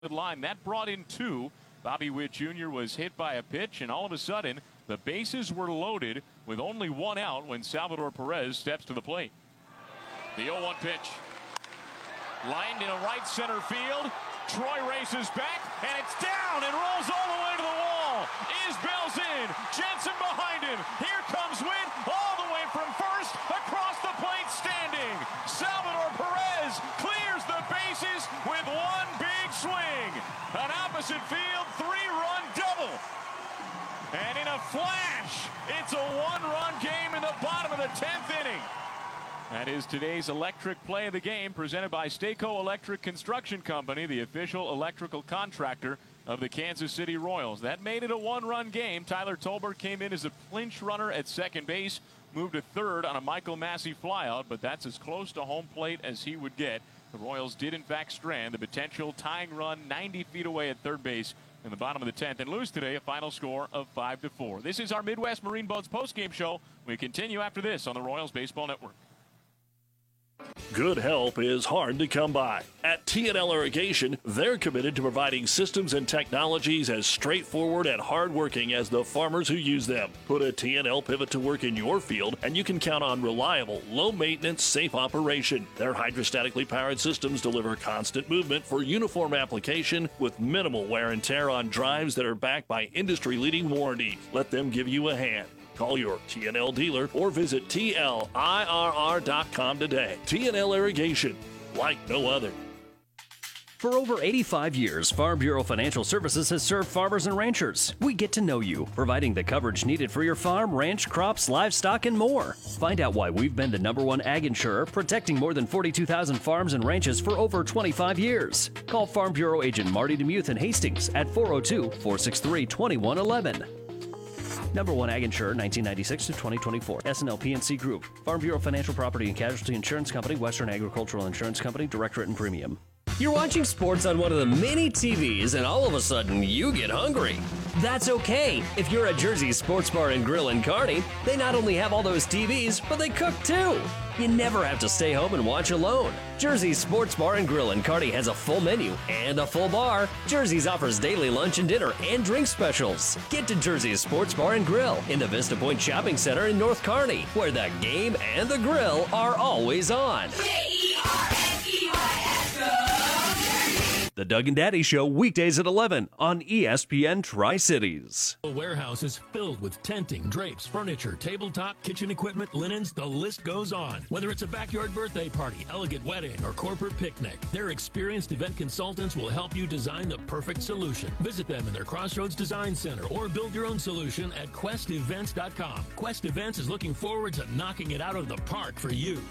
line. That brought in two. Bobby Witt Jr. was hit by a pitch, and all of a sudden, the bases were loaded with only one out when Salvador Perez steps to the plate. The 0-1 pitch. Lined in a right center field. Troy races back, and it's down and rolls all the way to the wall. Isbell's in. Jensen behind him. Here comes Witt all the way from first across the plate standing. Salvador Perez clears the bases with one big swing. An opposite field three-run double. And in a flash, it's a one-run game in the bottom of the 10th inning. That is today's electric play of the game, presented by Stayco Electric Construction Company, the official electrical contractor of the Kansas City Royals. That made it a one-run game. Tyler Tolbert came in as a clinch runner at second base, moved to third on a Michael Massey flyout, but that's as close to home plate as he would get. The Royals did, in fact, strand the potential tying run 90 feet away at third base in the bottom of the 10th and lose today, a final score of 5-4. This is our Midwest Marine Boats postgame show. We continue after this on the Royals Baseball Network. Good help is hard to come by. At T&L Irrigation, they're committed to providing systems and technologies as straightforward and hardworking as the farmers who use them. Put a T&L pivot to work in your field, and you can count on reliable, low-maintenance, safe operation. Their hydrostatically powered systems deliver constant movement for uniform application with minimal wear and tear on drives that are backed by industry-leading warranties. Let them give you a hand. Call your T&L dealer or visit TLIRR.com today. T&L Irrigation, like no other. For over 85 years, Farm Bureau Financial Services has served farmers and ranchers. We get to know you, providing the coverage needed for your farm, ranch, crops, livestock, and more. Find out why we've been the #1 ag insurer, protecting more than 42,000 farms and ranches for over 25 years. Call Farm Bureau agent Marty DeMuth in Hastings at 402-463-2111. #1 ag insurer, 1996 to 2024. S&L PNC Group. Farm Bureau Financial Property and Casualty Insurance Company. Western Agricultural Insurance Company. Direct written premium. You're watching sports on one of the many TVs, and all of a sudden, you get hungry. That's okay. If you're at Jersey's Sports Bar and Grill in Kearney, they not only have all those TVs, but they cook too. You never have to stay home and watch alone. Jersey's Sports Bar and Grill in Kearney has a full menu and a full bar. Jersey's offers daily lunch and dinner and drink specials. Get to Jersey's Sports Bar and Grill in the Vista Point Shopping Center in North Kearney, where the game and the grill are always on. The Doug and Daddy Show, weekdays at 11 on ESPN Tri-Cities. The warehouse is filled with tenting, drapes, furniture, tabletop, kitchen equipment, linens, the list goes on. Whether it's a backyard birthday party, elegant wedding, or corporate picnic, their experienced event consultants will help you design the perfect solution. Visit them in their Crossroads Design Center or build your own solution at questevents.com. Quest Events is looking forward to knocking it out of the park for you.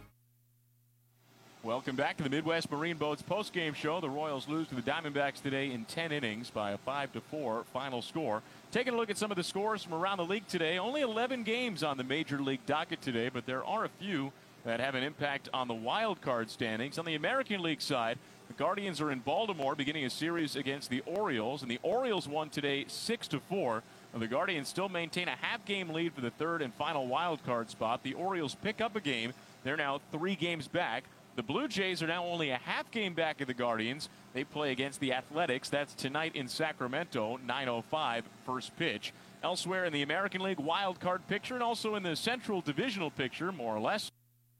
Welcome back to the Midwest Marine Boats postgame show. The Royals lose to the Diamondbacks today in 10 innings by a 5-4 final score. Taking a look at some of the scores from around the league today. Only 11 games on the Major League docket today, but there are a few that have an impact on the wild card standings. On the American League side, the Guardians are in Baltimore beginning a series against the Orioles, and the Orioles won today 6-4. The Guardians still maintain a half-game lead for the third and final wild card spot. The Orioles pick up a game. They're now 3 games back. The Blue Jays are now only a half game back of the Guardians. They play against the Athletics. That's tonight in Sacramento, 9:05 first pitch. Elsewhere in the American League wild card picture and also in the Central Divisional picture, more or less,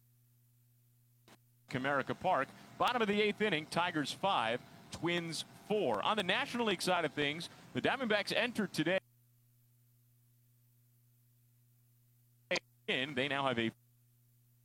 Comerica Park. Bottom of the 8th inning, Tigers 5, Twins 4. On the National League side of things, the Diamondbacks entered today. They now have a